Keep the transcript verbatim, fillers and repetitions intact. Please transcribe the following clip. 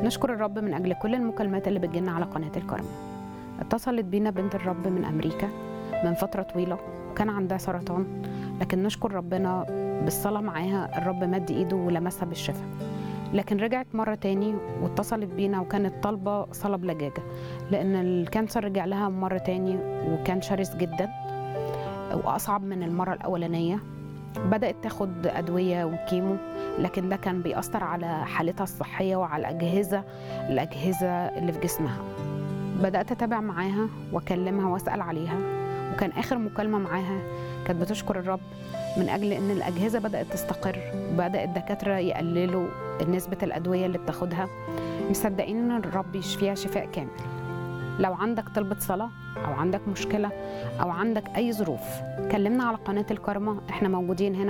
بنشكر الرب من أجل كل المكالمات اللي بتجيلنا على قناة الكرمة. اتصلت بينا بنت الرب من أمريكا من فترة طويلة وكان عندها سرطان، لكن نشكر ربنا بالصلاة معاها الرب مد إيده ولمسها بالشفاء. لكن رجعت مرة تاني واتصلت بينا وكانت طالبة صلاة بلجاجة، لأن الكانسر رجع لها مرة تاني وكان شرس جدا وأصعب من المرة الأولانية. بدأت تاخد أدوية وكيمو، لكن ده كان بيأثر على حالتها الصحية وعلى الأجهزة الأجهزة اللي في جسمها. بدأت أتابع معاها وأكلمها وأسأل عليها، وكان آخر مكالمة معاها كانت بتشكر الرب من أجل أن الأجهزة بدأت تستقر، وبدأ الدكاترة يقللوا نسبة الأدوية اللي بتاخدها، مصدقين أن الرب يشفيها شفاء كامل. لو عندك طلبة صلاة أو عندك مشكلة أو عندك أي ظروف، كلمنا على قناة الكرمة، إحنا موجودين هنا